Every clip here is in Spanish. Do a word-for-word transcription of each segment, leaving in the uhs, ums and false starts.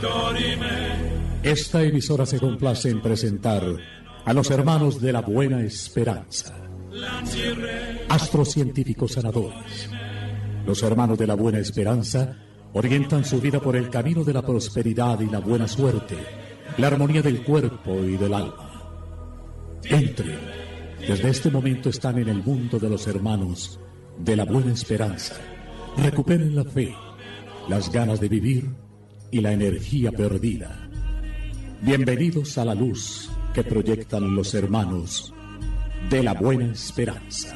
Esta emisora se complace en presentar a los hermanos de la Buena Esperanza, astrocientíficos sanadores. Los hermanos de la Buena Esperanza orientan su vida por el camino de la prosperidad y la buena suerte, la armonía del cuerpo y del alma. Entren, desde este momento están en el mundo de los hermanos de la Buena Esperanza. Recuperen la fe, las ganas de vivir y la energía perdida. Bienvenidos a la luz que proyectan los hermanos de la Buena Esperanza.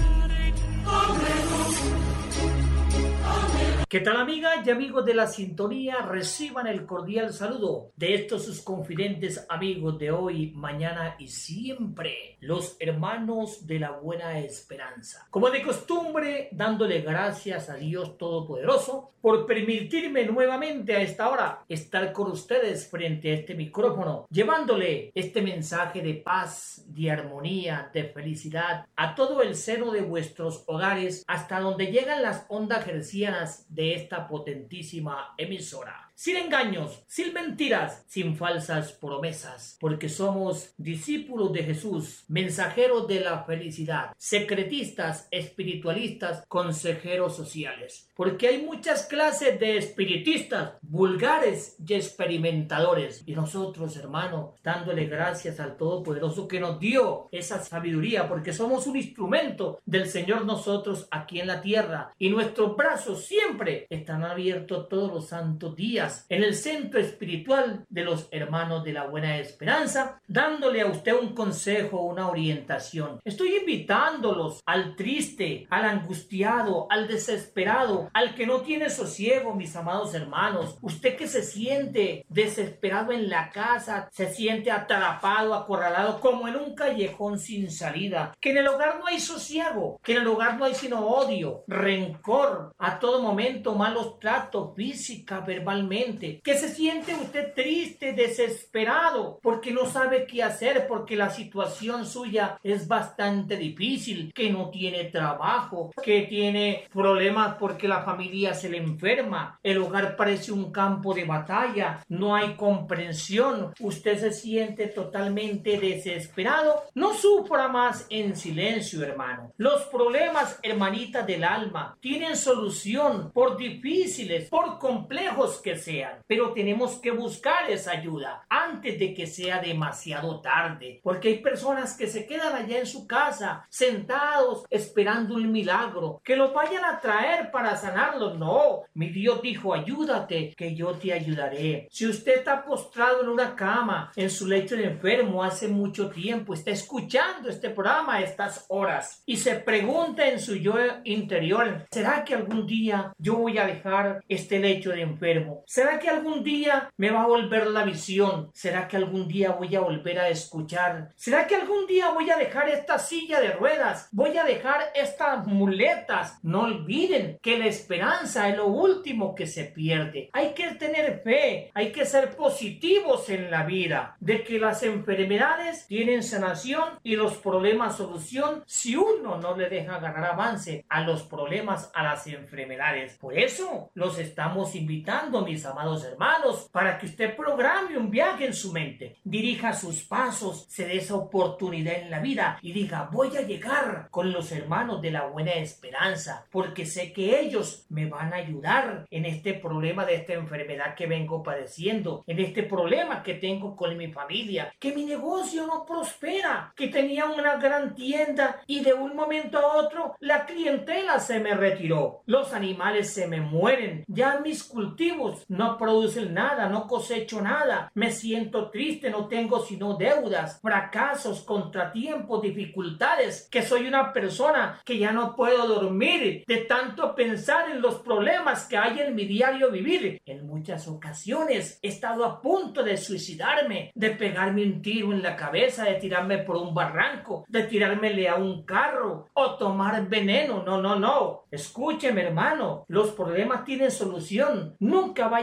¿Qué tal, amigas y amigos de la sintonía? Reciban el cordial saludo de estos sus confidentes amigos de hoy, mañana y siempre, los hermanos de la Buena Esperanza. Como de costumbre, dándole gracias a Dios Todopoderoso por permitirme nuevamente a esta hora estar con ustedes frente a este micrófono, llevándole este mensaje de paz, de armonía, de felicidad a todo el seno de vuestros hogares, hasta donde llegan las ondas hercianas de esta potentísima emisora. Sin engaños, sin mentiras, sin falsas promesas, porque somos discípulos de Jesús, mensajeros de la felicidad, secretistas, espiritualistas, consejeros sociales. Porque hay muchas clases de espiritistas, vulgares y experimentadores. Y nosotros, hermanos, dándole gracias al Todopoderoso que nos dio esa sabiduría, porque somos un instrumento del Señor nosotros aquí en la tierra. Y nuestros brazos siempre están abiertos todos los santos días en el centro espiritual de los hermanos de la Buena Esperanza, dándole a usted un consejo, una orientación. Estoy invitándolos al triste, al angustiado, al desesperado, al que no tiene sosiego, mis amados hermanos. Usted que se siente desesperado en la casa, se siente atrapado, acorralado, como en un callejón sin salida, que en el hogar no hay sosiego, que en el hogar no hay sino odio, rencor, a todo momento malos tratos, física, verbalmente, que se siente usted triste, desesperado, porque no sabe qué hacer, porque la situación suya es bastante difícil, que no tiene trabajo, que tiene problemas porque la familia se le enferma, el hogar parece un campo de batalla, no hay comprensión, usted se siente totalmente desesperado. No sufra más en silencio, hermano. Los problemas, hermanitas del alma, tienen solución, por difíciles, por complejos que sean, pero tenemos que buscar esa ayuda antes de que sea demasiado tarde, porque hay personas que se quedan allá en su casa sentados esperando un milagro, que los vayan a traer para sanarlos. No, mi Dios dijo: ayúdate que yo te ayudaré. Si usted está postrado en una cama, en su lecho de enfermo hace mucho tiempo, está escuchando este programa a estas horas y se pregunta en su yo interior: ¿será que algún día yo voy a dejar este lecho de enfermo? ¿Será que algún día me va a volver la visión? ¿Será que algún día voy a volver a escuchar? ¿Será que algún día voy a dejar esta silla de ruedas? ¿Voy a dejar estas muletas? No olviden que la esperanza es lo último que se pierde. Hay que tener fe, hay que ser positivos en la vida, de que las enfermedades tienen sanación y los problemas solución si uno no le deja ganar avance a los problemas, a las enfermedades. Por eso los estamos invitando, mis amados hermanos, para que usted programe un viaje en su mente, dirija sus pasos, se dé esa oportunidad en la vida y diga: voy a llegar con los hermanos de la Buena Esperanza, porque sé que ellos me van a ayudar en este problema de esta enfermedad que vengo padeciendo, en este problema que tengo con mi familia, que mi negocio no prospera, que tenía una gran tienda y de un momento a otro la clientela se me retiró, los animales se me mueren, ya mis cultivos no producen nada, no cosecho nada, me siento triste, no tengo sino deudas, fracasos, contratiempos, dificultades, que soy una persona que ya no puedo dormir de tanto pensar en los problemas que hay en mi diario vivir. En muchas ocasiones he estado a punto de suicidarme, de pegarme un tiro en la cabeza, de tirarme por un barranco, de tirármele a un carro o tomar veneno. No, no, no. Escúcheme, hermano, los problemas tienen solución. Nunca vaya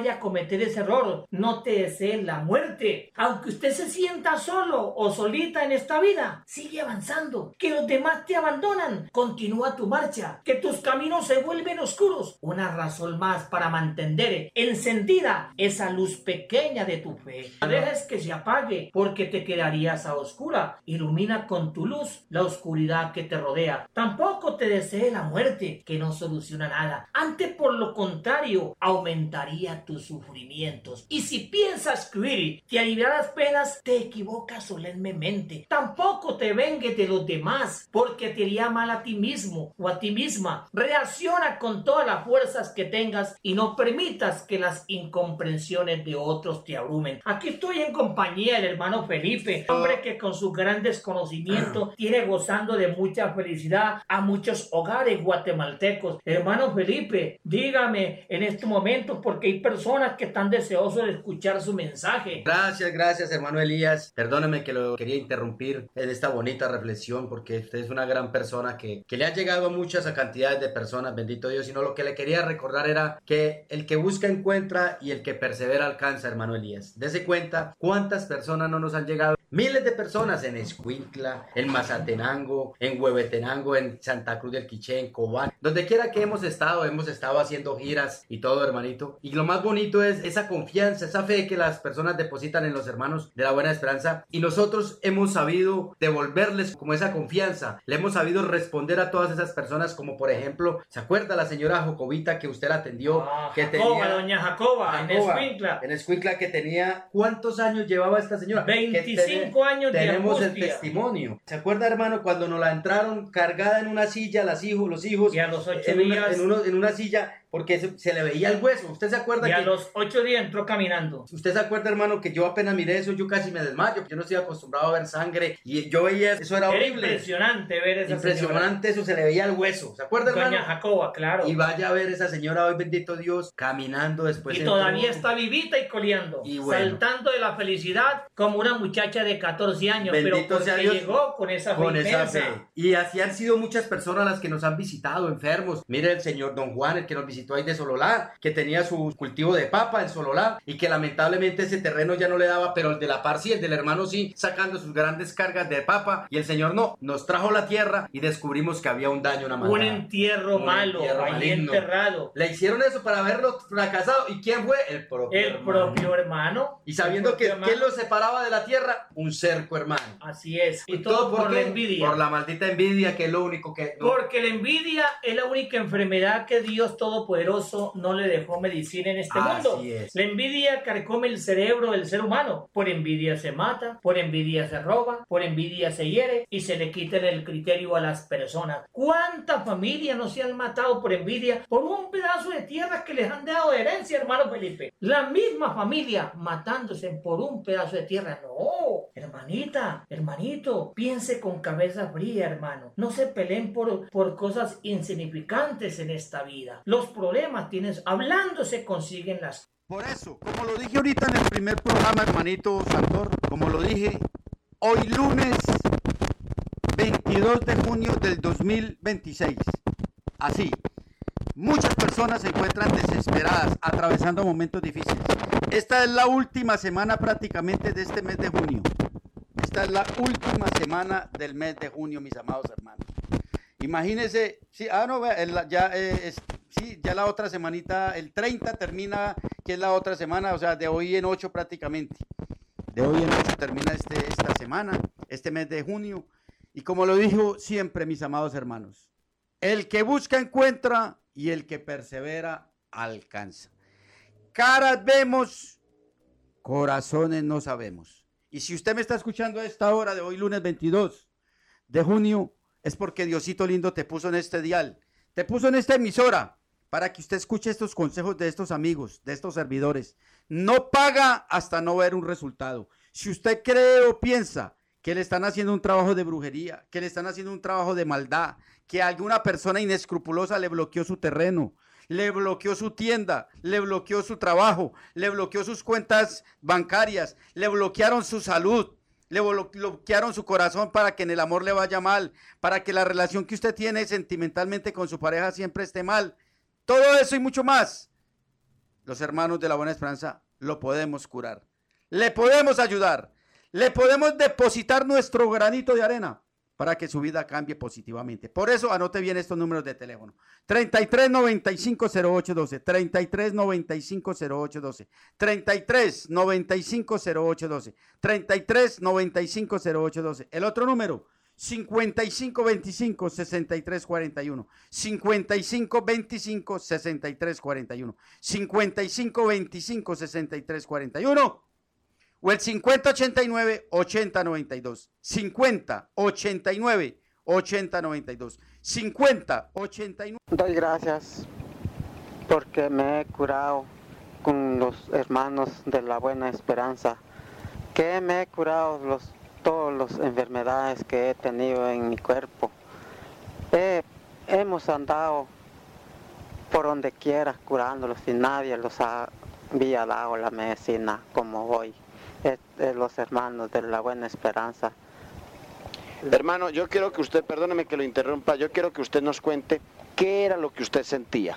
vaya a cometer ese error. No te desee la muerte. Aunque usted se sienta solo o solita en esta vida, sigue avanzando. Que los demás te abandonan, continúa tu marcha. Que tus caminos se vuelven oscuros, una razón más para mantener encendida esa luz pequeña de tu fe. No dejes que se apague, porque te quedarías a oscura. Ilumina con tu luz la oscuridad que te rodea. Tampoco te desee la muerte, que no soluciona nada. Antes, por lo contrario, aumentaría tus sufrimientos. Y si piensas que huir te aliviará las penas, te equivocas solemnemente. Tampoco te vengues de los demás, porque te haría mal a ti mismo o a ti misma. Reacciona con todas las fuerzas que tengas y no permitas que las incomprensiones de otros te abrumen. Aquí estoy en compañía del hermano Felipe, hombre que con sus grandes conocimientos tiene gozando de mucha felicidad a muchos hogares guatemaltecos. Hermano Felipe, dígame en estos momentos, porque hay personas que están deseosos de escuchar su mensaje. Gracias, gracias, hermano Elías. Perdóneme que lo quería interrumpir en esta bonita reflexión, porque usted es una gran persona que, que le ha llegado a muchas cantidades de personas, bendito Dios. Sino lo que le quería recordar era que el que busca encuentra y el que persevera alcanza, hermano Elías. Dese cuenta cuántas personas no nos han llegado. Miles de personas en Escuintla, en Mazatenango, en Huehuetenango, en Santa Cruz del Quiché, en Cobán. Donde quiera que hemos estado, hemos estado haciendo giras y todo, hermanito. Y lo más bonito es esa confianza, esa fe que las personas depositan en los hermanos de la Buena Esperanza. Y nosotros hemos sabido devolverles como esa confianza. Le hemos sabido responder a todas esas personas, como por ejemplo, ¿se acuerda la señora Jacobita que usted la atendió? Ah, que Jacoba, tenía, doña Jacoba, Jacoba, en Escuintla. En Escuintla, que tenía, ¿cuántos años llevaba esta señora? veinticinco años de Tenemos el angustia. testimonio. ¿Se acuerda, hermano, cuando nos la entraron cargada en una silla, las hijos, los hijos? Y a los ocho en días. Una, en, uno, en una silla, porque se, se le veía el hueso. ¿Usted se acuerda? Y que a los ocho días entró caminando. ¿Usted se acuerda, hermano, que yo apenas miré eso, yo casi me desmayo? Yo no estoy acostumbrado a ver sangre y yo veía eso, era horrible. Era impresionante ver esa Impresionante señora. Eso, se le veía el hueso. ¿Se acuerda, hermano? Doña Jacoba, claro. Y vaya a ver esa señora hoy, bendito Dios, caminando después. Y entró, todavía está vivita y coleando, y bueno, saltando de la felicidad como una muchacha de catorce años, bendito pero porque sea Dios, llegó con esa fe con esa inmensa. fe. Y así han sido muchas personas las que nos han visitado, enfermos. Mire el señor Don Juan, el que nos visitó ahí de Sololá, que tenía su cultivo de papa en Sololá y que lamentablemente ese terreno ya no le daba, pero el de la par sí, el del hermano sí, sacando sus grandes cargas de papa, y el señor no, nos trajo la tierra y descubrimos que había un daño, una maldad. Un entierro Un malo, entierro ahí maligno. enterrado. Le hicieron eso para verlo fracasado. ¿Y quién fue? El propio El hermano. propio hermano. Y sabiendo que hermano. ¿quién lo separaba de la tierra? Un cerco, hermano. Así es. Y ¿Y todo, todo por, por la qué? envidia. Por la maldita envidia, que es lo único que... Porque la envidia es la única enfermedad que Dios Todopoderoso no le dejó medicina en este Así mundo. es. La envidia carcome el cerebro del ser humano. Por envidia se mata, por envidia se roba, por envidia se hiere y se le quita el criterio a las personas. ¿Cuántas familias no se han matado por envidia por un pedazo de tierra que les han dado de herencia, hermano Felipe? La misma familia matándose por un pedazo de tierra. No, hermanita, hermanito, piense con cabeza fría, hermano. No se peleen por, por cosas insignificantes en esta vida. Los problemas tienes, hablando se consiguen las. Por eso, como lo dije ahorita en el primer programa, hermanito Santor, como lo dije, hoy lunes veintidós de junio del dos mil veintiséis, así, muchas personas se encuentran desesperadas, atravesando momentos difíciles. Esta es la última semana prácticamente de este mes de junio. Esta es la última semana del mes de junio, mis amados hermanos. Imagínense, sí, ah, no, ya, eh, es, sí, ya la otra semanita, el treinta termina, que es la otra semana, o sea, de hoy en ocho prácticamente. De hoy en ocho termina este, esta semana, este mes de junio. Y como lo dijo siempre, mis amados hermanos, el que busca encuentra y el que persevera alcanza. Caras vemos, corazones no sabemos. Y si usted me está escuchando a esta hora de hoy, lunes veintidós de junio, es porque Diosito lindo te puso en este dial, te puso en esta emisora, para que usted escuche estos consejos de estos amigos, de estos servidores. No paga hasta no ver un resultado. Si usted cree o piensa que le están haciendo un trabajo de brujería, que le están haciendo un trabajo de maldad, que alguna persona inescrupulosa le bloqueó su terreno, le bloqueó su tienda, le bloqueó su trabajo, le bloqueó sus cuentas bancarias, le bloquearon su salud, le bloquearon su corazón para que en el amor le vaya mal, para que la relación que usted tiene sentimentalmente con su pareja siempre esté mal. Todo eso y mucho más. los hermanos de la Buena Esperanza lo podemos curar. Le podemos ayudar. Le podemos depositar nuestro granito de arena para que su vida cambie positivamente. Por eso anote bien estos números de teléfono. treinta y tres, noventa y cinco, cero ocho, doce. treinta y tres, noventa y cinco, cero ocho, doce. treinta y tres, noventa y cinco, cero ocho, doce. treinta y tres, noventa y cinco, cero ocho, doce. El otro número, cincuenta y cinco, veinticinco, sesenta y tres, cuarenta y uno. cincuenta y cinco, veinticinco, sesenta y tres, cuarenta y uno. cincuenta y cinco, veinticinco, sesenta y tres, cuarenta y uno. O el cincuenta, ochenta y nueve, ochenta, noventa y dos. cincuenta, ochenta y nueve, ochenta, noventa y dos. cincuenta, ochenta y nueve. Doy gracias porque me he curado con los hermanos de la Buena Esperanza, que me he curado los, todas las enfermedades que he tenido en mi cuerpo. He, hemos andado por donde quiera curándolos y nadie los había dado la medicina como hoy. Es, es los hermanos de la Buena Esperanza. Hermano, yo quiero que usted, perdóneme que lo interrumpa, yo quiero que usted nos cuente qué era lo que usted sentía.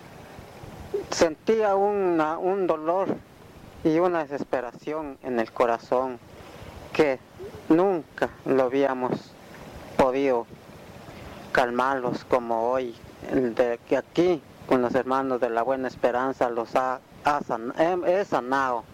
Sentía una, un dolor y una desesperación en el corazón que nunca lo habíamos podido calmarlos como hoy, de que aquí con los hermanos de la Buena Esperanza los ha, ha san, he, he sanado.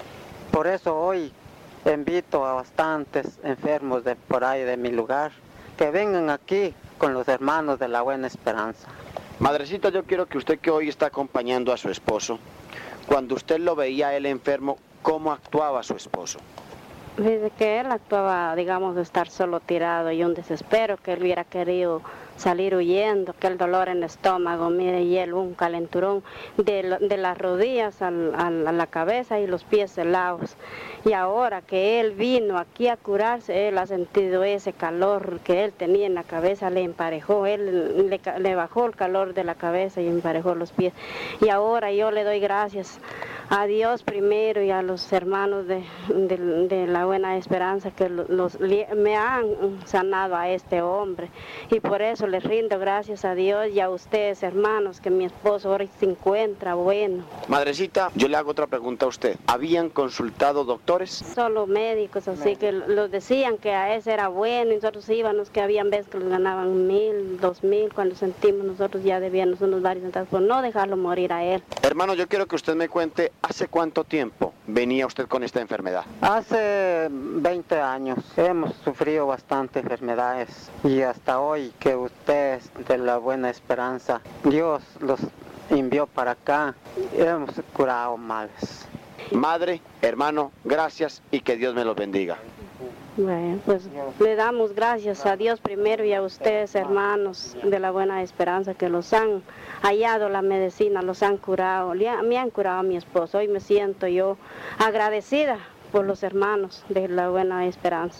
Por eso hoy invito a bastantes enfermos de por ahí de mi lugar que vengan aquí con los hermanos de la Buena Esperanza. Madrecita, yo quiero que usted, que hoy está acompañando a su esposo, cuando usted lo veía a él enfermo, ¿cómo actuaba su esposo? Desde que él actuaba, digamos, de estar solo tirado y un desespero, que él hubiera querido salir huyendo, que el dolor en el estómago, mire, y él un calenturón de, de las rodillas al, al, a la cabeza y los pies helados. Y ahora que él vino aquí a curarse, él ha sentido ese calor que él tenía en la cabeza, le emparejó, él le, le bajó el calor de la cabeza y emparejó los pies. Y ahora yo le doy gracias a Dios primero y a los hermanos de, de, de la Buena Esperanza que los, me han sanado a este hombre. Y por eso les rindo gracias a Dios y a ustedes, hermanos, que mi esposo ahora se encuentra bueno. Madrecita, yo le hago otra pregunta a usted. ¿Habían consultado doctores? Solo médicos, así médicos. Que los decían que a ese era bueno y nosotros íbamos, que habían veces que los ganaban mil, dos mil, cuando sentimos nosotros ya debíamos unos varios centavos por no dejarlo morir a él. Hermano, yo quiero que usted me cuente, ¿hace cuánto tiempo venía usted con esta enfermedad? Hace veinte años. Hemos sufrido bastante enfermedades y hasta hoy que ustedes de la Buena Esperanza, Dios los envió para acá, hemos curado males. Madre, hermano, gracias y que Dios me los bendiga. Bueno, pues le damos gracias a Dios primero y a ustedes, hermanos de la Buena Esperanza, que los han hallado la medicina, los han curado, me han curado a mi esposo. Hoy me siento yo agradecida por los hermanos de la Buena Esperanza.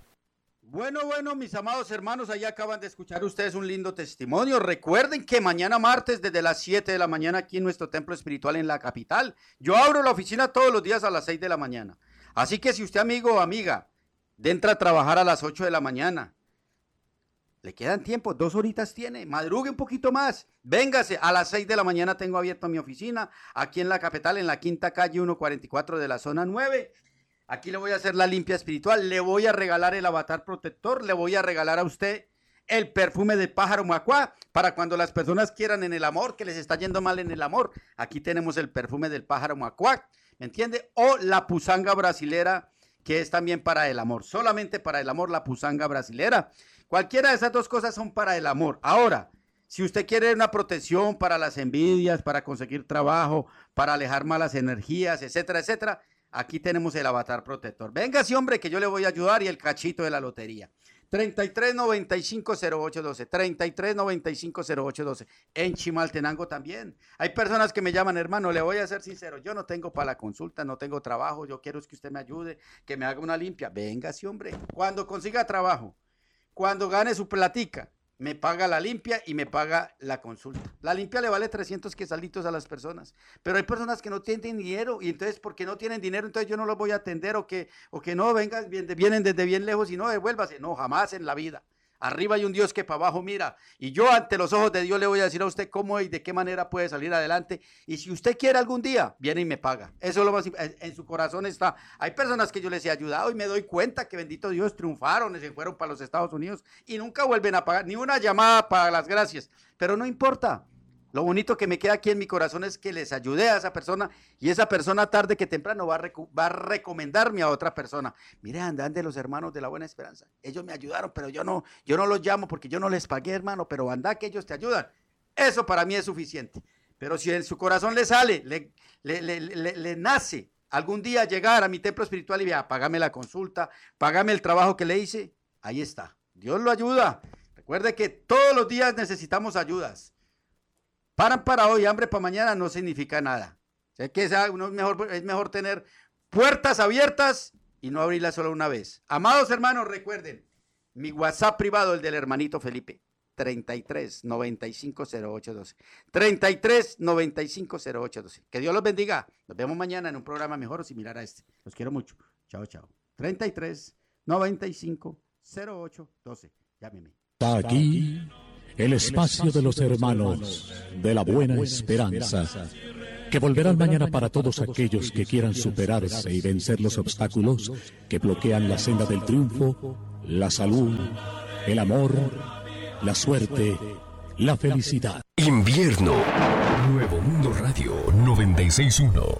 Bueno, bueno, mis amados hermanos, ahí acaban de escuchar ustedes un lindo testimonio. Recuerden que mañana martes desde las siete de la mañana aquí en nuestro templo espiritual en la capital, yo abro la oficina todos los días a las seis de la mañana. Así que si usted, amigo o amiga, entra a trabajar a las ocho de la mañana, le quedan tiempo, dos horitas tiene, madrugue un poquito más, véngase, a las seis de la mañana tengo abierto mi oficina, aquí en la capital, en la quinta calle ciento cuarenta y cuatro de la zona nueve, aquí le voy a hacer la limpia espiritual, le voy a regalar el avatar protector, le voy a regalar a usted el perfume de pájaro macuá, para cuando las personas quieran en el amor, que les está yendo mal en el amor, aquí tenemos el perfume del pájaro macuá, ¿me entiende? O la pusanga brasilera, que es también para el amor, solamente para el amor la pusanga brasilera. Cualquiera de esas dos cosas son para el amor. Ahora, si usted quiere una protección para las envidias, para conseguir trabajo, para alejar malas energías, etcétera, etcétera, aquí tenemos el avatar protector. Venga, sí, hombre, que yo le voy a ayudar y el cachito de la lotería. treinta y tres, noventa y cinco, cero ocho, doce. treinta y tres, noventa y cinco, cero ocho, doce. En Chimaltenango también. Hay personas que me llaman, hermano, le voy a ser sincero, yo no tengo para la consulta, no tengo trabajo, yo quiero que usted me ayude, que me haga una limpia. Venga, sí, hombre. Cuando consiga trabajo, cuando gane su platica, me paga la limpia y me paga la consulta. La limpia le vale trescientos quesalitos a las personas, pero hay personas que no tienen dinero y entonces porque no tienen dinero, entonces yo no los voy a atender o que, o que no, vengan, vienen desde bien lejos y no, devuélvase. No, jamás en la vida. Arriba hay un Dios que para abajo mira. Y yo ante los ojos de Dios le voy a decir a usted cómo y de qué manera puede salir adelante. Y si usted quiere algún día, viene y me paga. Eso es lo más importante. En su corazón está. Hay personas que yo les he ayudado y me doy cuenta que bendito Dios triunfaron y se fueron para los Estados Unidos y nunca vuelven a pagar ni una llamada para las gracias. Pero no importa. Lo bonito que me queda aquí en mi corazón es que les ayudé a esa persona y esa persona tarde que temprano va a, va a recomendarme a otra persona. Mire, andan de los hermanos de la Buena Esperanza. Ellos me ayudaron, pero yo no, yo no los llamo porque yo no les pagué, hermano, pero anda que ellos te ayudan. Eso para mí es suficiente. Pero si en su corazón le sale, le, le, le, le, le nace algún día llegar a mi templo espiritual y vea, págame la consulta, págame el trabajo que le hice, ahí está. Dios lo ayuda. Recuerde que todos los días necesitamos ayudas. Paran para hoy, hambre para mañana no significa nada. O sea, que sea, uno es, mejor, es mejor tener puertas abiertas y no abrirlas solo una vez. Amados hermanos, recuerden, mi WhatsApp privado, el del hermanito Felipe, treinta y tres, noventa y cinco, cero ocho doce. treinta y tres, noventa y cinco, cero ocho doce. Que Dios los bendiga. Nos vemos mañana en un programa mejor o similar a este. Los quiero mucho. Chao, chao. treinta y tres, noventa y cinco, cero ocho doce. Llámeme. Está aquí el espacio de los hermanos de la Buena Esperanza, que volverán mañana para todos aquellos que quieran superarse y vencer los obstáculos que bloquean la senda del triunfo, la salud, el amor, la suerte, la felicidad. Invierno. Nuevo Mundo Radio noventa y seis punto uno.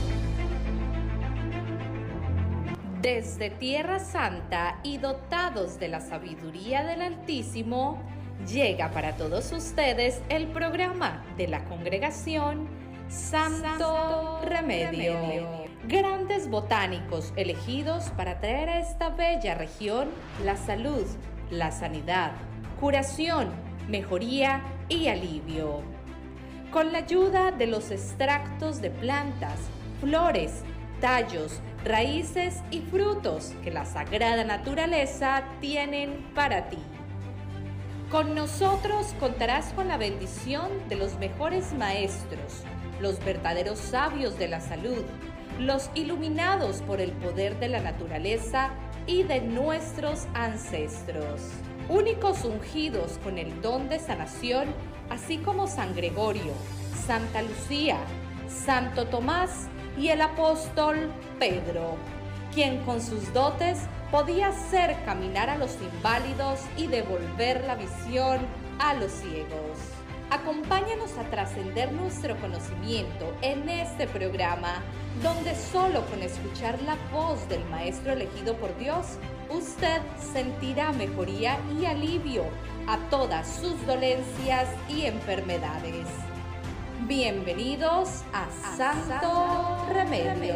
Desde Tierra Santa y dotados de la sabiduría del Altísimo, llega para todos ustedes el programa de la congregación Santo, Santo Remedio. Remedio. Grandes botánicos elegidos para traer a esta bella región la salud, la sanidad, curación, mejoría y alivio. Con la ayuda de los extractos de plantas, flores, tallos, raíces y frutos que la sagrada naturaleza tienen para ti. Con nosotros contarás con la bendición de los mejores maestros, los verdaderos sabios de la salud, los iluminados por el poder de la naturaleza y de nuestros ancestros. Únicos ungidos con el don de sanación, así como San Gregorio, Santa Lucía, Santo Tomás y el apóstol Pedro, quien con sus dotes podía hacer caminar a los inválidos y devolver la visión a los ciegos. Acompáñanos a trascender nuestro conocimiento en este programa, donde solo con escuchar la voz del Maestro elegido por Dios, usted sentirá mejoría y alivio a todas sus dolencias y enfermedades. Bienvenidos a Santo Remedio.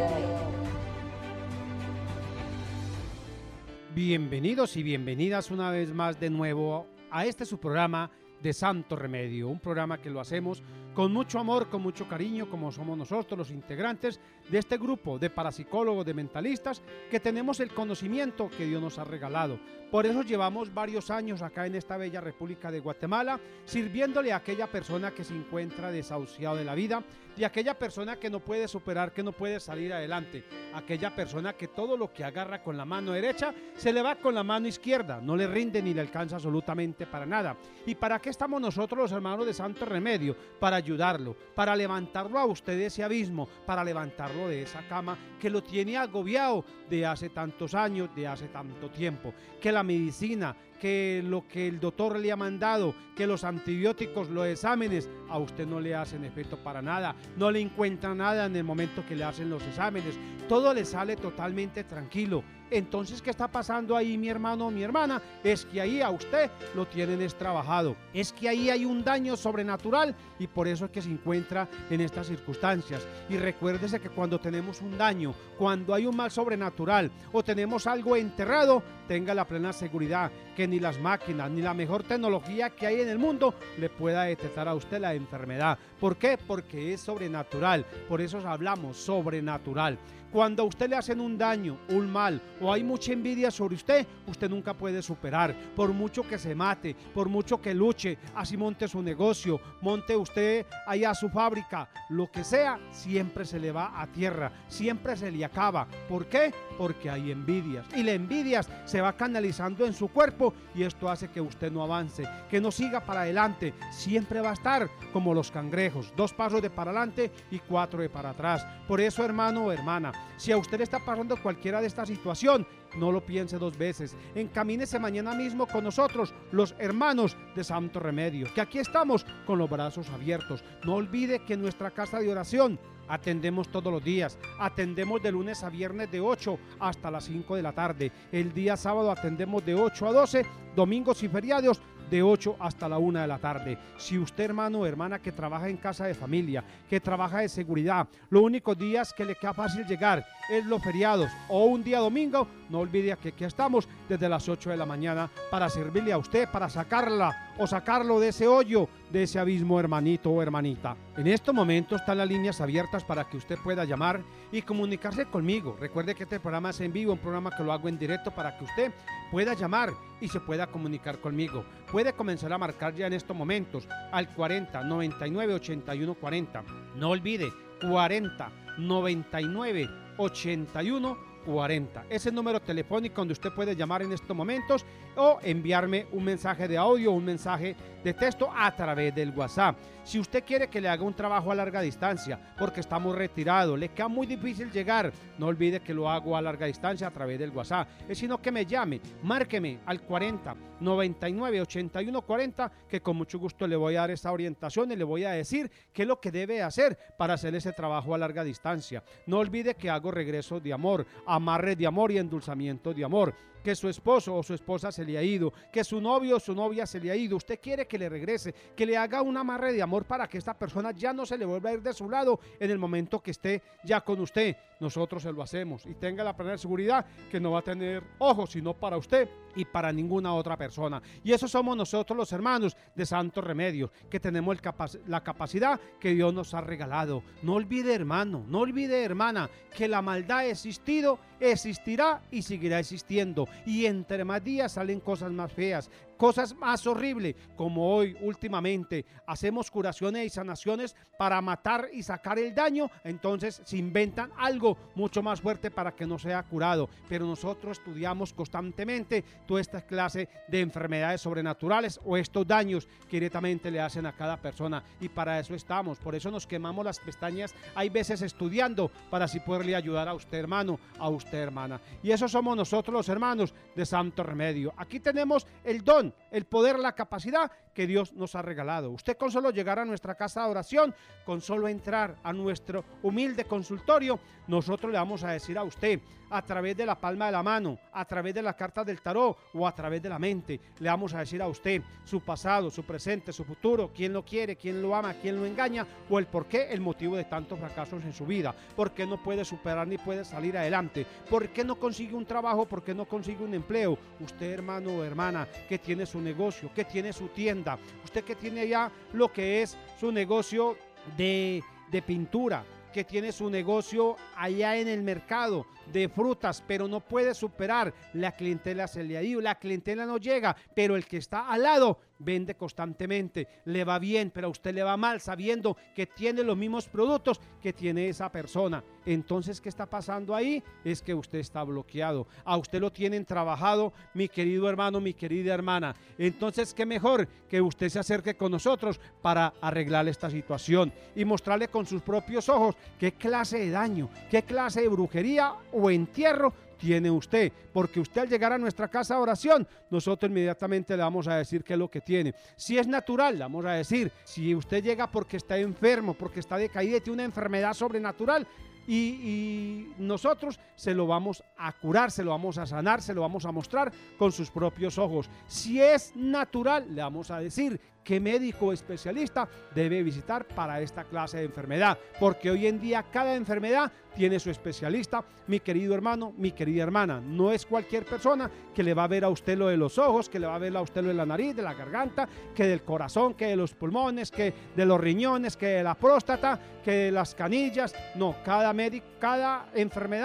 Bienvenidos y bienvenidas una vez más de nuevo a este su programa de Santo Remedio, un programa que lo hacemos con mucho amor, con mucho cariño, como somos nosotros los integrantes de este grupo de parapsicólogos, de mentalistas, que tenemos el conocimiento que Dios nos ha regalado. Por eso llevamos varios años acá en esta bella República de Guatemala, sirviéndole a aquella persona que se encuentra desahuciado de la vida, y a aquella persona que no puede superar, que no puede salir adelante, aquella persona que todo lo que agarra con la mano derecha se le va con la mano izquierda, no le rinde ni le alcanza absolutamente para nada. ¿Y para qué estamos nosotros los hermanos de Santo Remedio? Para ayudarlo, para levantarlo a usted de ese abismo, para levantarlo de esa cama que lo tiene agobiado de hace tantos años, de hace tanto tiempo, que la medicina, que lo que el doctor le ha mandado, que los antibióticos, los exámenes, a usted no le hacen efecto para nada, no le encuentra nada en el momento que le hacen los exámenes, todo le sale totalmente tranquilo. Entonces, ¿qué está pasando ahí, mi hermano o mi hermana? Es que ahí a usted lo tienen destrabajado, es que ahí hay un daño sobrenatural y por eso es que se encuentra en estas circunstancias. Y recuérdese que cuando tenemos un daño, cuando hay un mal sobrenatural o tenemos algo enterrado, tenga la plena seguridad que ni las máquinas ni la mejor tecnología que hay en el mundo le pueda detectar a usted la enfermedad. ¿Por qué? Porque es sobrenatural, por eso hablamos sobrenatural. Cuando a usted le hacen un daño, un mal, o hay mucha envidia sobre usted, usted nunca puede superar. Por mucho que se mate, por mucho que luche, así monte su negocio, monte usted allá su fábrica, lo que sea, siempre se le va a tierra, siempre se le acaba. ¿Por qué? Porque hay envidias, y la envidia se va canalizando en su cuerpo, y esto hace que usted no avance, que no siga para adelante. Siempre va a estar como los cangrejos, dos pasos de para adelante y cuatro de para atrás. Por eso, hermano o hermana, si a usted le está pasando cualquiera de esta situación, no lo piense dos veces, encamínese mañana mismo con nosotros, los hermanos de Santo Remedio, que aquí estamos con los brazos abiertos. No olvide que en nuestra casa de oración atendemos todos los días, atendemos de lunes a viernes de ocho hasta las cinco de la tarde, el día sábado atendemos de ocho a doce, domingos y feriados de ocho hasta la una de la tarde. Si usted, hermano o hermana, que trabaja en casa de familia, que trabaja de seguridad, los únicos días que le queda fácil llegar es los feriados o un día domingo, no olvide que aquí estamos desde las ocho de la mañana para servirle a usted, para sacarla o sacarlo de ese hoyo, de ese abismo, hermanito o hermanita. En estos momentos están las líneas abiertas para que usted pueda llamar y comunicarse conmigo. Recuerde que este programa es en vivo, un programa que lo hago en directo para que usted pueda llamar y se pueda comunicar conmigo. Puede comenzar a marcar ya en estos momentos al cuarenta, noventa y nueve, ochenta y uno, cuarenta. No olvide, cuarenta, noventa y nueve, ochenta y uno, cuarenta. Ese número telefónico donde usted puede llamar en estos momentos o enviarme un mensaje de audio o un mensaje de texto a través del WhatsApp. Si usted quiere que le haga un trabajo a larga distancia porque está muy retirado, le queda muy difícil llegar, no olvide que lo hago a larga distancia a través del WhatsApp. Es sino que me llame, márqueme al cuarenta, noventa y nueve, ochenta y uno, cuarenta, que con mucho gusto le voy a dar esa orientación y le voy a decir qué es lo que debe hacer para hacer ese trabajo a larga distancia. No olvide que hago regreso de amor, amarre de amor y endulzamiento de amor. Que su esposo o su esposa se le ha ido, que su novio o su novia se le ha ido, usted quiere que le regrese, que le haga un amarre de amor para que esta persona ya no se le vuelva a ir de su lado en el momento que esté ya con usted. Nosotros se lo hacemos y tenga la plena seguridad que no va a tener ojos sino para usted y para ninguna otra persona. Y eso somos nosotros, los hermanos de Santo Remedio, que tenemos el capac- la capacidad que Dios nos ha regalado. No olvide, hermano, no olvide, hermana, que la maldad ha existido, existirá y seguirá existiendo. Y entre más días salen cosas más feas, cosas más horribles, como hoy últimamente hacemos curaciones y sanaciones para matar y sacar el daño. Entonces se inventan algo mucho más fuerte para que no sea curado, pero nosotros estudiamos constantemente toda esta clase de enfermedades sobrenaturales o estos daños que directamente le hacen a cada persona, y para eso estamos. Por eso nos quemamos las pestañas hay veces estudiando para así poderle ayudar a usted, hermano, a usted, hermana. Y eso somos nosotros, los hermanos de Santo Remedio. Aquí tenemos el don, el poder, la capacidad que Dios nos ha regalado. Usted con solo llegar a nuestra casa de oración, con solo entrar a nuestro humilde consultorio, nosotros le vamos a decir a usted, a través de la palma de la mano, a través de las cartas del tarot o a través de la mente, le vamos a decir a usted su pasado, su presente, su futuro, quién lo quiere, quién lo ama, quién lo engaña, o el por qué, el motivo de tantos fracasos en su vida, por qué no puede superar ni puede salir adelante, por qué no consigue un trabajo, por qué no consigue un empleo. Usted, hermano o hermana, que tiene su negocio, que tiene su tienda, usted que tiene ya lo que es su negocio de, de pintura, que tiene su negocio allá en el mercado de frutas, pero no puede superar, la clientela se le ha ido, la clientela no llega, pero el que está al lado vende constantemente, le va bien, pero a usted le va mal, sabiendo que tiene los mismos productos que tiene esa persona. Entonces, ¿qué está pasando ahí? Es que usted está bloqueado, a usted lo tienen trabajado, mi querido hermano, mi querida hermana. Entonces, ¿qué mejor que usted se acerque con nosotros para arreglar esta situación y mostrarle con sus propios ojos qué clase de daño, qué clase de brujería o entierro tiene usted? Porque usted, al llegar a nuestra casa de oración, nosotros inmediatamente le vamos a decir qué es lo que tiene. Si es natural, le vamos a decir. Si usted llega porque está enfermo, porque está decaído, tiene una enfermedad sobrenatural, y, y nosotros se lo vamos a curar, se lo vamos a sanar, se lo vamos a mostrar con sus propios ojos. Si es natural, le vamos a decir qué médico o especialista debe visitar para esta clase de enfermedad, porque hoy en día cada enfermedad tiene su especialista, mi querido hermano, mi querida hermana. No es cualquier persona que le va a ver a usted lo de los ojos, que le va a ver a usted lo de la nariz, de la garganta, que del corazón, que de los pulmones, que de los riñones, que de la próstata, que de las canillas. No, cada médico, cada enfermedad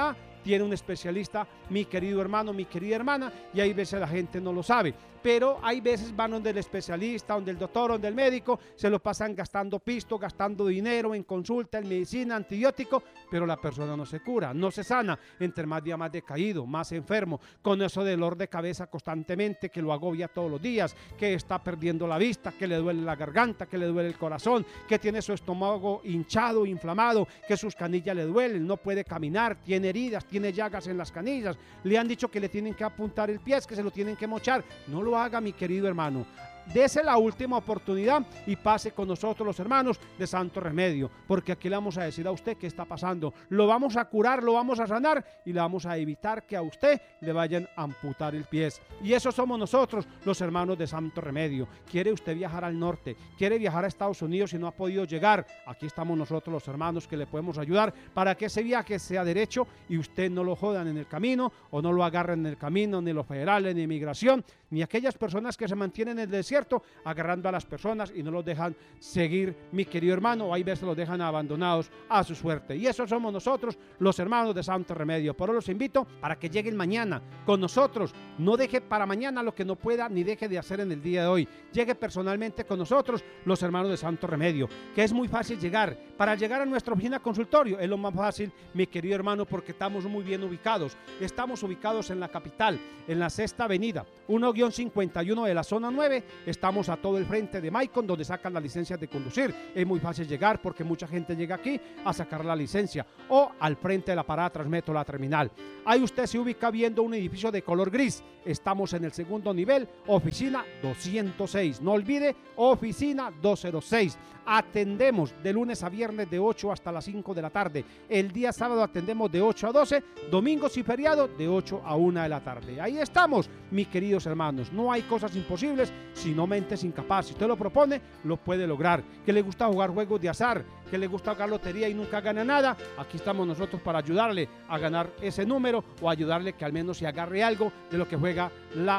tiene un especialista, mi querido hermano, mi querida hermana, y hay veces la gente no lo sabe. Pero hay veces van donde el especialista, donde el doctor, donde el médico, se lo pasan gastando pisto, gastando dinero en consulta, en medicina, antibiótico, pero la persona no se cura, no se sana, entre más día más decaído, más enfermo, con ese dolor de cabeza constantemente que lo agobia todos los días, que está perdiendo la vista, que le duele la garganta, que le duele el corazón, que tiene su estómago hinchado, inflamado, que sus canillas le duelen, no puede caminar, tiene heridas, tiene llagas en las canillas, le han dicho que le tienen que apuntar el pie, que se lo tienen que mochar, no lo haga, mi querido hermano. Dese la última oportunidad y pase con nosotros los hermanos de Santo Remedio, porque aquí le vamos a decir a usted qué está pasando, lo vamos a curar, lo vamos a sanar y le vamos a evitar que a usted le vayan a amputar el pie. Y eso somos nosotros, los hermanos de Santo Remedio. ¿Quiere usted viajar al norte? ¿Quiere viajar a Estados Unidos y no ha podido llegar? Aquí estamos nosotros los hermanos que le podemos ayudar para que ese viaje sea derecho y usted no lo jodan en el camino o no lo agarren en el camino, ni los federales, ni inmigración, ni aquellas personas que se mantienen en el desierto agarrando a las personas y no los dejan seguir, mi querido hermano, o hay veces los dejan abandonados a su suerte. Y eso somos nosotros, los hermanos de Santo Remedio. Por eso los invito para que lleguen mañana con nosotros. No deje para mañana lo que no pueda ni deje de hacer en el día de hoy. Llegue personalmente con nosotros, los hermanos de Santo Remedio, que es muy fácil llegar. Para llegar a nuestra oficina consultorio es lo más fácil, mi querido hermano, porque estamos muy bien ubicados. Estamos ubicados en la capital, en la Sexta Avenida, uno guión cincuenta y uno de la zona nueve. Estamos a todo el frente de Maicon, donde sacan las licencias de conducir. Es muy fácil llegar porque mucha gente llega aquí a sacar la licencia, o al frente de la parada Transmetro, la terminal. Ahí usted se ubica viendo un edificio de color gris. Estamos en el segundo nivel, oficina doscientos seis. No olvide, oficina doscientos seis. Atendemos de lunes a viernes de ocho hasta las cinco de la tarde. El día sábado atendemos de ocho a doce, domingos y feriados de ocho a una de la tarde. Ahí estamos, mis queridos hermanos. No hay cosas imposibles, sino mentes incapaces. Si usted lo propone, lo puede lograr. Que le gusta jugar juegos de azar, que le gusta jugar lotería y nunca gana nada, aquí estamos nosotros para ayudarle a ganar ese número o ayudarle que al menos se agarre algo de lo que juega la,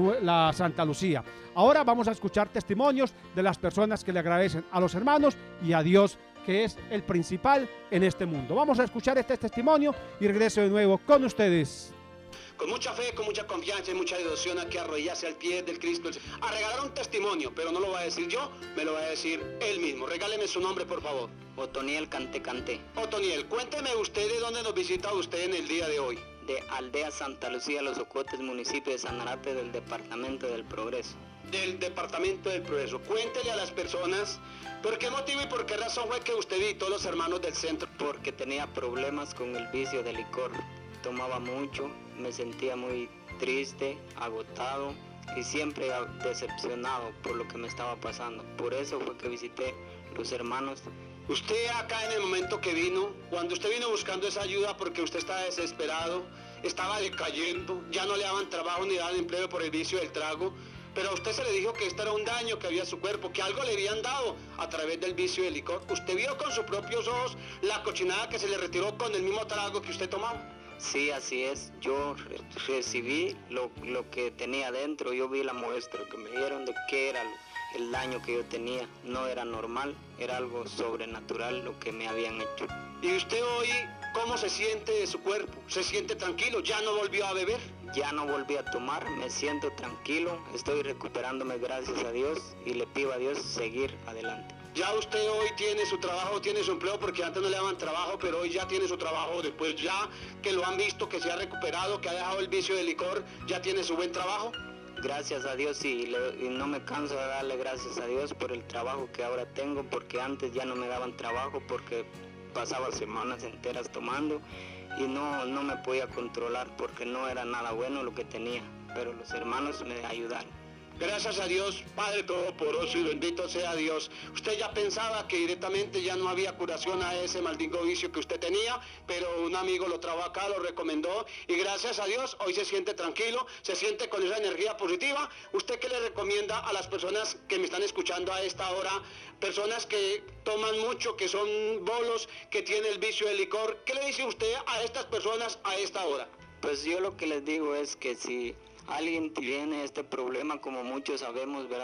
la Santa Lucía. Ahora vamos a escuchar testimonios de las personas que le agradecen a los hermanos y a Dios, que es el principal en este mundo. Vamos a escuchar este testimonio y regreso de nuevo con ustedes. Con mucha fe, con mucha confianza y mucha devoción aquí arrodillarse al pie del Cristo, a regalar un testimonio, pero no lo voy a decir yo, me lo va a decir él mismo. Regáleme su nombre, por favor. Otoniel Cante Cante. Otoniel, cuénteme usted de dónde nos visita usted en el día de hoy. De Aldea Santa Lucía, Los Ocotes, municipio de Sanarate, del Departamento del Progreso. Del Departamento del Progreso. Cuéntele a las personas por qué motivo y por qué razón fue que usted y todos los hermanos del centro. Porque tenía problemas con el vicio de licor. Tomaba mucho, me sentía muy triste, agotado y siempre decepcionado por lo que me estaba pasando. Por eso fue que visité los hermanos. Usted acá en el momento que vino, cuando usted vino buscando esa ayuda porque usted estaba desesperado, estaba decayendo, ya no le daban trabajo ni daban empleo por el vicio del trago, pero a usted se le dijo que esto era un daño que había a su cuerpo, que algo le habían dado a través del vicio del licor. Usted vio con sus propios ojos la cochinada que se le retiró con el mismo trago que usted tomaba. Sí, así es. Yo re recibí lo, lo que tenía dentro. Yo vi la muestra que me dieron de qué era lo, el daño que yo tenía. No era normal, era algo sobrenatural lo que me habían hecho. ¿Y usted hoy cómo se siente de su cuerpo? ¿Se siente tranquilo? ¿Ya no volvió a beber? Ya no volví a tomar, me siento tranquilo. Estoy recuperándome, gracias a Dios, y le pido a Dios seguir adelante. Ya usted hoy tiene su trabajo, tiene su empleo, porque antes no le daban trabajo, pero hoy ya tiene su trabajo. Después ya que lo han visto, que se ha recuperado, que ha dejado el vicio del licor, ya tiene su buen trabajo. Gracias a Dios y, le, y no me canso de darle gracias a Dios por el trabajo que ahora tengo, porque antes ya no me daban trabajo porque pasaba semanas enteras tomando y no, no me podía controlar porque no era nada bueno lo que tenía, pero los hermanos me ayudaron. Gracias a Dios, Padre Todopoderoso, y bendito sea Dios. Usted ya pensaba que directamente ya no había curación a ese maldito vicio que usted tenía, pero un amigo lo trajo acá, lo recomendó, y gracias a Dios hoy se siente tranquilo, se siente con esa energía positiva. ¿Usted qué le recomienda a las personas que me están escuchando a esta hora? Personas que toman mucho, que son bolos, que tienen el vicio del licor. ¿Qué le dice usted a estas personas a esta hora? Pues yo lo que les digo es que si alguien tiene este problema, como muchos sabemos, ¿verdad?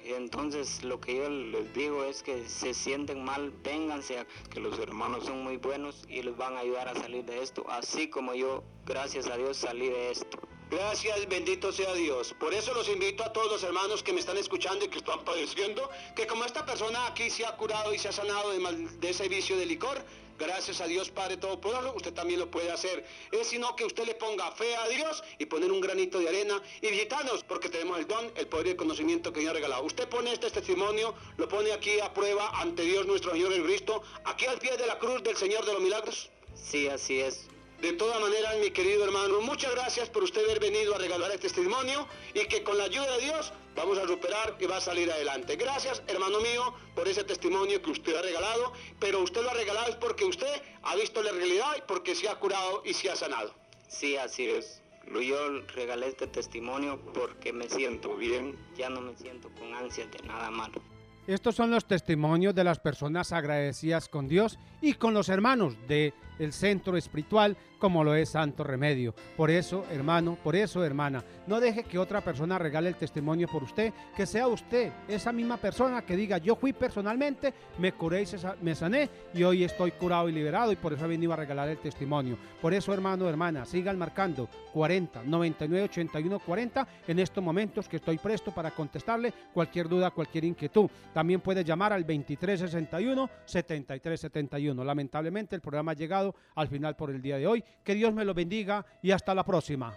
Entonces lo que yo les digo es que se sienten mal, vénganse, que los hermanos son muy buenos y les van a ayudar a salir de esto, así como yo, gracias a Dios, salí de esto. Gracias, bendito sea Dios. Por eso los invito a todos los hermanos que me están escuchando y que están padeciendo, que como esta persona aquí se ha curado y se ha sanado de, mal, de ese vicio de licor, gracias a Dios Padre Todopoderoso, usted también lo puede hacer. Es sino que usted le ponga fe a Dios y poner un granito de arena y visitarnos, porque tenemos el don, el poder y el conocimiento que Dios ha regalado. Usted pone este testimonio, lo pone aquí a prueba ante Dios nuestro Señor Jesucristo, aquí al pie de la cruz del Señor de los Milagros. Sí, así es. De todas maneras, mi querido hermano, muchas gracias por usted haber venido a regalar este testimonio y que con la ayuda de Dios vamos a superar y va a salir adelante. Gracias, hermano mío, por ese testimonio que usted ha regalado, pero usted lo ha regalado es porque usted ha visto la realidad y porque se ha curado y se ha sanado. Sí, así es. Yo regalé este testimonio porque me siento bien, ya no me siento con ansias de nada malo. Estos son los testimonios de las personas agradecidas con Dios y con los hermanos del centro espiritual, como lo es Santo Remedio. Por eso, hermano, por eso, hermana, no deje que otra persona regale el testimonio por usted, que sea usted esa misma persona que diga, yo fui personalmente, me curé y me sané y hoy estoy curado y liberado y por eso he venido a regalar el testimonio. Por eso, hermano, hermana, sigan marcando cuarenta, noventa y nueve, ochenta y uno, cuarenta en estos momentos, que estoy presto para contestarle cualquier duda, cualquier inquietud. También puede llamar al veintitrés sesenta y uno, setenta y tres setenta y uno. Lamentablemente el programa ha llegado al final por el día de hoy. Que Dios me lo bendiga y hasta la próxima.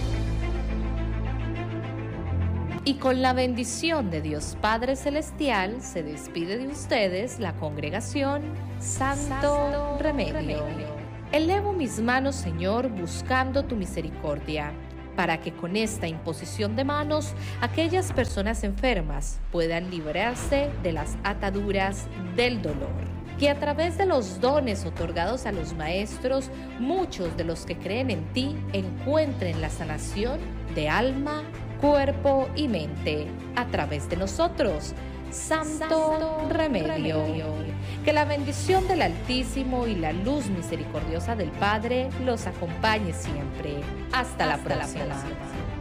Y con la bendición de Dios Padre Celestial se despide de ustedes la congregación Santo, Santo Remedio. Remedio. Elevo mis manos, Señor, buscando tu misericordia, para que con esta imposición de manos aquellas personas enfermas puedan librarse de las ataduras del dolor. Que a través de los dones otorgados a los maestros, muchos de los que creen en ti encuentren la sanación de alma, cuerpo y mente a través de nosotros. Santo, Santo Remedio. Remedio. Que la bendición del Altísimo y la luz misericordiosa del Padre los acompañe siempre. Hasta, Hasta la próxima. La próxima.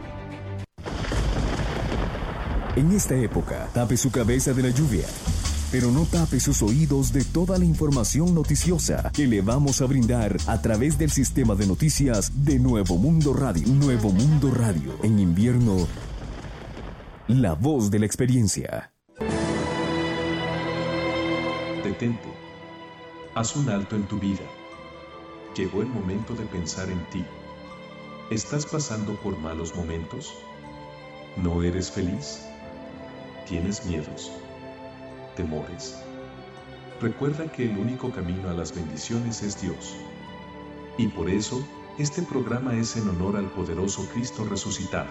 En esta época, tape su cabeza de la lluvia, pero no tape sus oídos de toda la información noticiosa que le vamos a brindar a través del sistema de noticias de Nuevo Mundo Radio. Nuevo Mundo Radio. En invierno, la voz de la experiencia. Detente. Haz un alto en tu vida. Llegó el momento de pensar en ti. ¿Estás pasando por malos momentos? ¿No eres feliz? ¿Tienes miedos? ¿Temores? Recuerda que el único camino a las bendiciones es Dios. Y por eso, este programa es en honor al poderoso Cristo resucitado.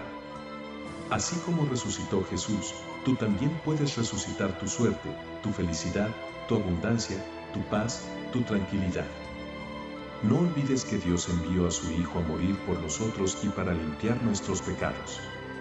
Así como resucitó Jesús, tú también puedes resucitar tu suerte, tu felicidad, tu abundancia, tu paz, tu tranquilidad. No olvides que Dios envió a su Hijo a morir por nosotros y para limpiar nuestros pecados.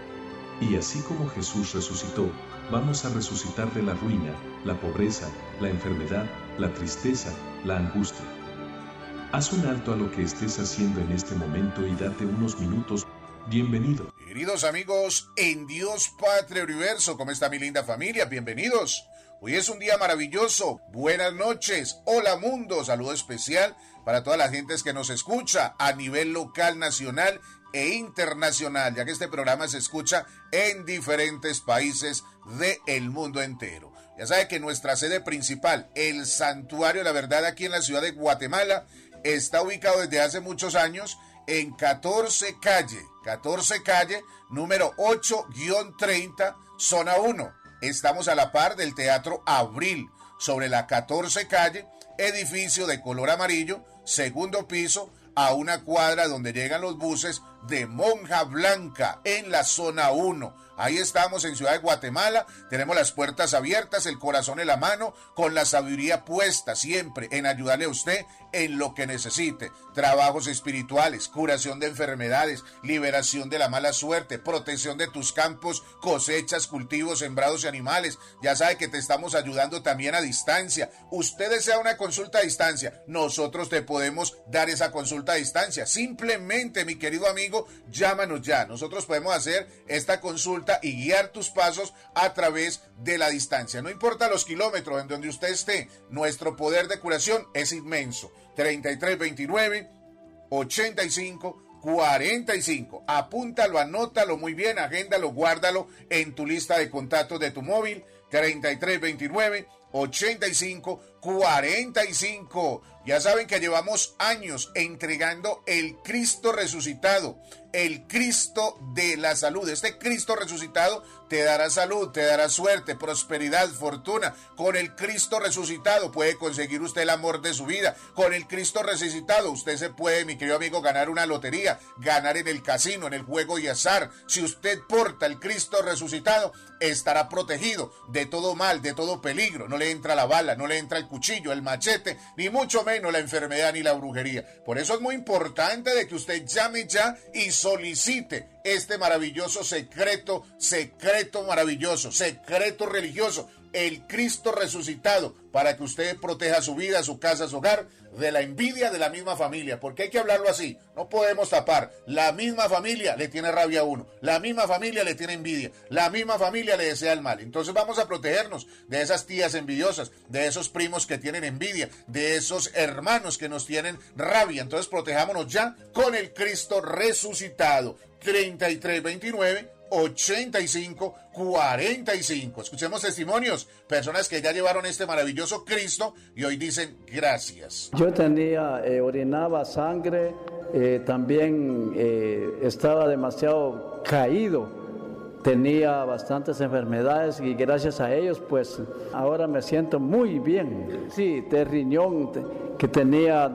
Y así como Jesús resucitó, vamos a resucitar de la ruina, la pobreza, la enfermedad, la tristeza, la angustia. Haz un alto a lo que estés haciendo en este momento y date unos minutos. Bienvenido. Queridos amigos, en Dios Patria Universo, ¿cómo está mi linda familia? Bienvenidos. Hoy es un día maravilloso. Buenas noches. Hola mundo. Saludo especial para todas las gentes que nos escucha a nivel local, nacional e internacional, ya que este programa se escucha en diferentes países del mundo entero. Ya sabe que nuestra sede principal, el Santuario de la Verdad, aquí en la ciudad de Guatemala, está ubicado desde hace muchos años en catorce calle, catorce calle, número ocho guión treinta, zona uno. Estamos a la par del Teatro Abril, sobre la catorce calle, edificio de color amarillo, segundo piso, a una cuadra donde llegan los buses de Monja Blanca, en la zona uno. Ahí estamos en Ciudad de Guatemala, tenemos las puertas abiertas, el corazón en la mano, con la sabiduría puesta siempre en ayudarle a usted en lo que necesite. Trabajos espirituales, curación de enfermedades, liberación de la mala suerte, protección de tus campos, cosechas, cultivos, sembrados y animales. Ya sabe que te estamos ayudando también a distancia. Usted desea una consulta a distancia, nosotros te podemos dar esa consulta a distancia. Simplemente, mi querido amigo, amigo, llámanos ya. Nosotros podemos hacer esta consulta y guiar tus pasos a través de la distancia. No importa los kilómetros en donde usted esté, nuestro poder de curación es inmenso. treinta y tres veintinueve, ochenta y cinco, cuarenta y cinco. Apúntalo, anótalo muy bien, agéndalo, guárdalo en tu lista de contactos de tu móvil. treinta y tres veintinueve, ochenta y cinco, cuarenta y cinco. Ya saben que llevamos años entregando el Cristo resucitado, el Cristo de la salud. Este Cristo resucitado te dará salud, te dará suerte, prosperidad, fortuna. Con el Cristo resucitado puede conseguir usted el amor de su vida. Con el Cristo resucitado usted se puede, mi querido amigo, ganar una lotería, ganar en el casino, en el juego y azar. Si usted porta el Cristo resucitado, estará protegido de todo mal, de todo peligro. No le entra la bala, no le entra el cuchillo, el machete, ni mucho menos la enfermedad ni la brujería. Por eso es muy importante de que usted llame ya y solicite este maravilloso secreto, secreto maravilloso, secreto religioso, el Cristo resucitado, para que usted proteja su vida, su casa, su hogar, de la envidia de la misma familia, porque hay que hablarlo así, no podemos tapar. La misma familia le tiene rabia a uno, la misma familia le tiene envidia, la misma familia le desea el mal. Entonces vamos a protegernos de esas tías envidiosas, de esos primos que tienen envidia, de esos hermanos que nos tienen rabia. Entonces protejámonos ya con el Cristo resucitado. treinta y tres veintinueve, ochenta y cinco, cuarenta y cinco. Escuchemos testimonios, personas que ya llevaron este maravilloso Cristo y hoy dicen gracias. Yo tenía, eh, orinaba sangre, eh, también eh, estaba demasiado caído, tenía bastantes enfermedades y gracias a ellos pues ahora me siento muy bien. Sí, de riñón, que tenía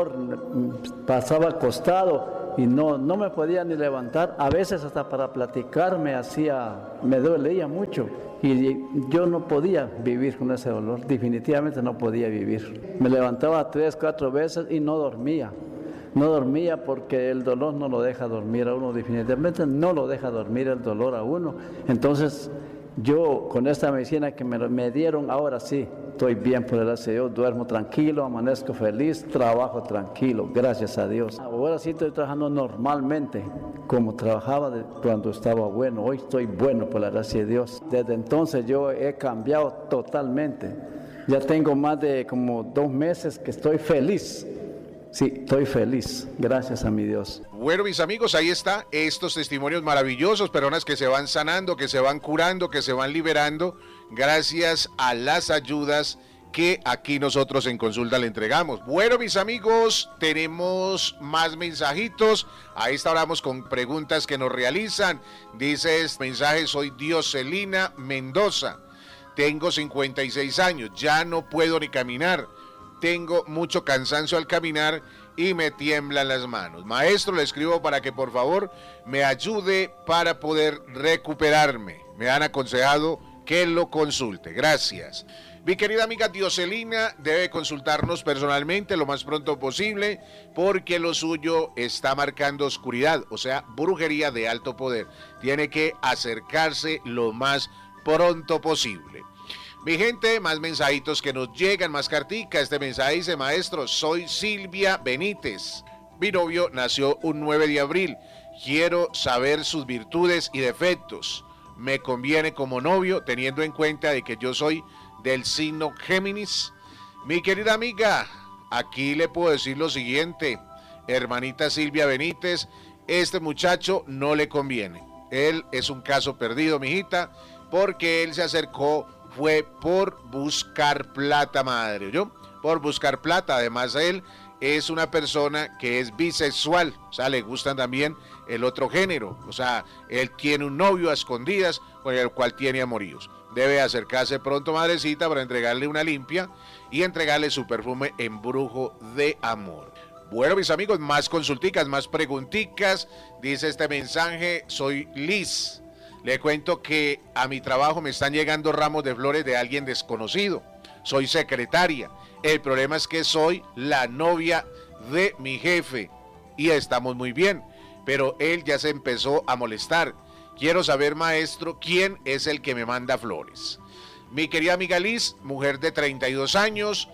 dolor, pasaba acostado y no, no me podía ni levantar, a veces hasta para platicar me hacía, me dolía mucho y yo no podía vivir con ese dolor, definitivamente no podía vivir. Me levantaba tres, cuatro veces y no dormía, no dormía porque el dolor no lo deja dormir a uno, definitivamente no lo deja dormir el dolor a uno. Entonces yo con esta medicina que me, me dieron, ahora sí, estoy bien por el gracia de Dios, duermo tranquilo, amanezco feliz, trabajo tranquilo, gracias a Dios. Ahora sí estoy trabajando normalmente, como trabajaba de, cuando estaba bueno, hoy estoy bueno por la gracia de Dios. Desde entonces yo he cambiado totalmente, ya tengo más de como dos meses que estoy feliz. Sí, estoy feliz, gracias a mi Dios. Bueno, mis amigos, ahí está, estos testimonios maravillosos, personas que se van sanando, que se van curando, que se van liberando, gracias a las ayudas que aquí nosotros en Consulta le entregamos. Bueno, mis amigos, tenemos más mensajitos. Ahí estábamos con preguntas que nos realizan. Dice este mensaje: soy Dioselina Mendoza, tengo cincuenta y seis años, ya no puedo ni caminar. Tengo mucho cansancio al caminar y me tiemblan las manos. Maestro, le escribo para que por favor me ayude para poder recuperarme. Me han aconsejado que lo consulte. Gracias. Mi querida amiga Dioselina debe consultarnos personalmente lo más pronto posible porque lo suyo está marcando oscuridad, o sea, brujería de alto poder. Tiene que acercarse lo más pronto posible. Mi gente, más mensajitos que nos llegan, más carticas. Este mensaje dice: maestro, soy Silvia Benítez. Mi novio nació un nueve de abril. Quiero saber sus virtudes y defectos. Me conviene como novio, teniendo en cuenta de que yo soy del signo Géminis. Mi querida amiga, aquí le puedo decir lo siguiente, hermanita Silvia Benítez, este muchacho no le conviene. Él es un caso perdido, mijita, porque él se acercó fue por buscar plata, madre, ¿yo? Por buscar plata. Además, él es una persona que es bisexual, o sea, le gustan también el otro género, o sea, él tiene un novio a escondidas con el cual tiene amoríos. Debe acercarse pronto, madrecita, para entregarle una limpia y entregarle su perfume embrujo de amor. Bueno, mis amigos, más consulticas, más pregunticas. Dice este mensaje: soy Liz. Le cuento que a mi trabajo me están llegando ramos de flores de alguien desconocido. Soy secretaria. El problema es que soy la novia de mi jefe y estamos muy bien, pero él ya se empezó a molestar. Quiero saber, maestro, quién es el que me manda flores. Mi querida amiga Liz, mujer de treinta y dos años,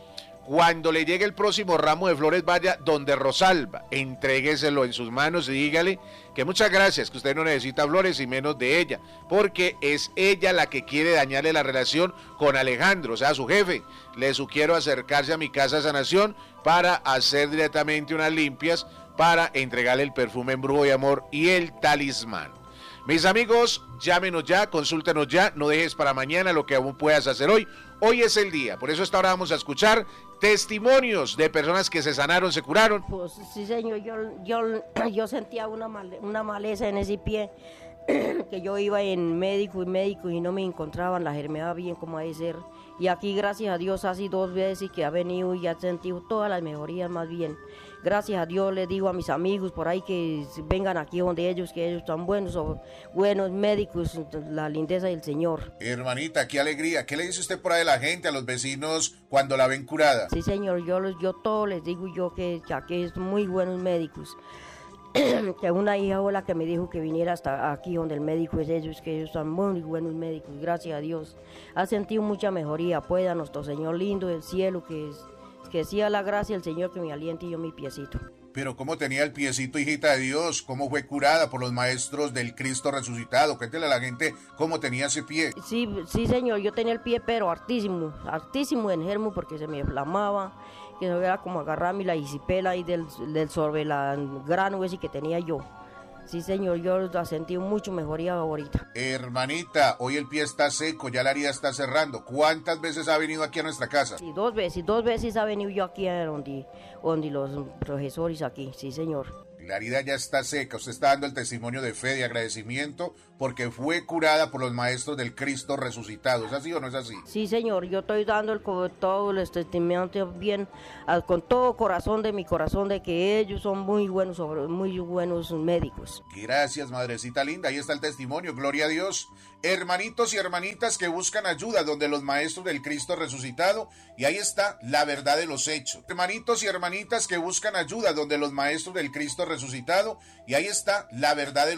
cuando le llegue el próximo ramo de flores, vaya donde Rosalba, entrégueselo en sus manos y dígale que muchas gracias, que usted no necesita flores y menos de ella, porque es ella la que quiere dañarle la relación con Alejandro, o sea, su jefe. Le sugiero acercarse a mi casa Sanación para hacer directamente unas limpias, para entregarle el perfume Embrujo y Amor y el talismán. Mis amigos, llámenos ya, consúltenos ya, no dejes para mañana lo que aún puedas hacer hoy. Hoy es el día, por eso esta hora vamos a escuchar testimonios de personas que se sanaron, se curaron. Pues sí, señor, yo, yo, yo sentía una, male, una maleza en ese pie, que yo iba en médico y médico y no me encontraban la enfermedad bien como debe ser. Y aquí, gracias a Dios, así dos veces que ha venido y ha sentido todas las mejorías más bien. Gracias a Dios le digo a mis amigos por ahí que vengan aquí donde ellos, que ellos están buenos, o buenos médicos, la lindeza del Señor. Hermanita, qué alegría. ¿Qué le dice usted por ahí a la gente, a los vecinos, cuando la ven curada? Sí, señor, yo, los, yo todo les digo yo que, que aquí es muy buenos médicos. Que una hija o la que me dijo que viniera hasta aquí donde el médico es ellos, que ellos son muy buenos médicos, gracias a Dios. Ha sentido mucha mejoría, pueda nuestro Señor lindo del cielo, que es, que sea la gracia del Señor que me aliente y yo mi piecito. Pero ¿cómo tenía el piecito, hijita de Dios? ¿Cómo fue curada por los maestros del Cristo resucitado? Cuéntele a la gente cómo tenía ese pie. Sí, sí, señor, yo tenía el pie pero hartísimo, hartísimo enfermo porque se me inflamaba, que era como agarrarme la isipela ahí del, del sobre la grano ese que tenía yo. Sí, señor, yo la sentí mucho mejoría ahorita. Hermanita, hoy el pie está seco, ya la herida está cerrando. ¿Cuántas veces ha venido aquí a nuestra casa? Sí, dos veces, dos veces ha venido yo aquí a donde, donde los profesores aquí, sí, señor. La herida ya está seca, usted está dando el testimonio de fe, de agradecimiento, porque fue curada por los maestros del Cristo resucitado. ¿Es así o no es así? Sí, señor, yo estoy dando el, todo el testimonio bien, con todo corazón de mi corazón, de que ellos son muy buenos, muy buenos médicos. Gracias, madrecita linda, ahí está el testimonio, gloria a Dios. Hermanitos y hermanitas que buscan ayuda donde los maestros del Cristo resucitado, y ahí está la verdad de los hechos. Hermanitos y hermanitas que buscan ayuda donde los maestros del Cristo resucitado, y ahí está la verdad de los